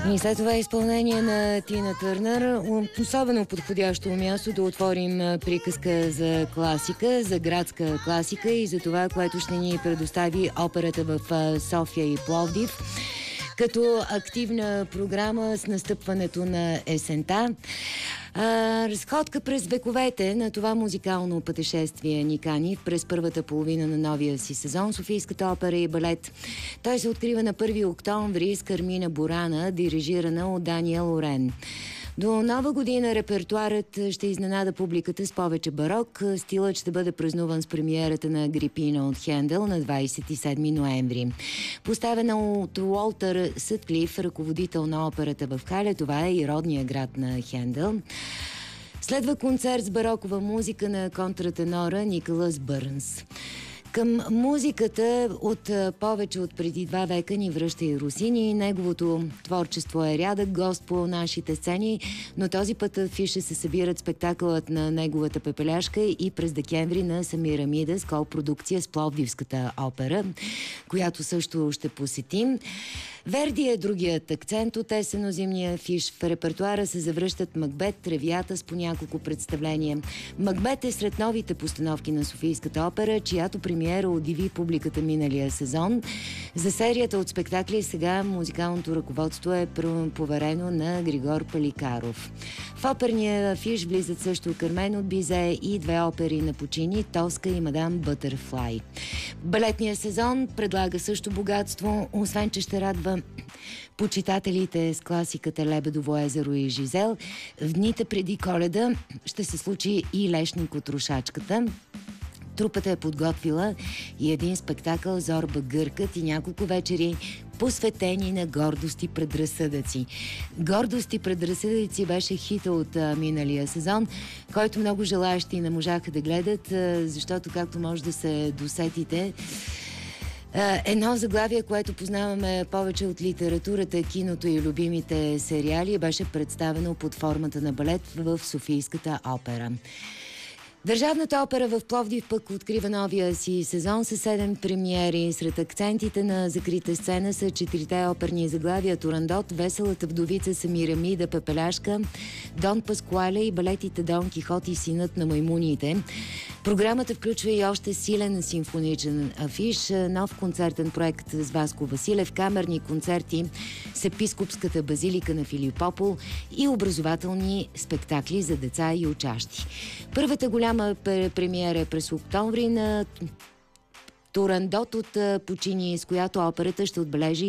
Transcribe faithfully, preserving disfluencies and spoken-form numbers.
И след това изпълнение на Тина Търнър, особено подходящо място да отворим приказка за класика, за градска класика и за това, което ще ни предостави операта в София и Пловдив, като активна програма с настъпването на есента. А, разходка през вековете на това музикално пътешествие ни кани през първата половина на новия си сезон Софийската опера и балет. Той се открива на първи октомври с Кармина Бурана, дирижирана от Даниел Орен. До нова година репертуарът ще изненада публиката с повече барок. Стилът ще бъде празнуван с премиерата на Агрипина от Хендел на двадесет и седми ноември. Поставена от Уолтер Сътклиф, ръководител на операта в Хале, това е и родния град на Хендел. Следва концерт с барокова музика на контратенора Николас Бърнс. Към музиката от повече от преди два века ни връща и Росини. Неговото творчество е рядък гост по нашите сцени, но този път афиша се събират спектакълът на неговата пепеляшка и през декември на Семирамида с копродукция с Пловдивската опера, която също ще посетим. Верди е другият акцент от есенно-зимния афиш. В репертуара се завръщат Макбет, Тревията с по няколко представления. Макбет е сред новите постановки на Софийската опера, чиято премиера удиви публиката миналия сезон. За серията от спектакли сега музикалното ръководство е поверено на Григор Паликаров. В оперния афиш влизат също Кармен от Бизе и две опери на Пучини, Тоска и Мадам Бътърфлай. Балетният сезон предлага също богатство, освен че ще радва почитателите с класиката Лебедово езеро и Жизел. В дните преди Коледа ще се случи и Лешник от Рушачката. Трупата е подготвила и един спектакъл Зорба Гъркът и няколко вечери посветени на гордост и предразсъдъци. Гордост и предразсъдъци беше хита от а, миналия сезон, който много желаящи не можаха да гледат, а, защото, както може да се досетите, а, едно заглавие, което познаваме повече от литературата, киното и любимите сериали, беше представено под формата на балет в Софийската опера. Държавната опера в Пловдив пък открива новия си сезон с седем премиери. Сред акцентите на закрита сцена са четирите оперни заглавия Турандот, Веселата вдовица, Семирамида, Пепеляшка, Дон Паскуале и балетите Дон Кихот и Синът на маймуните. Програмата включва и още силен симфоничен афиш, нов концертен проект с Васко Василев, камерни концерти с епископската базилика на Филипопол и образователни спектакли за деца и учащи. Първата голяма премиера е през октомври на Турандот от Пучини, с която операта ще отбележи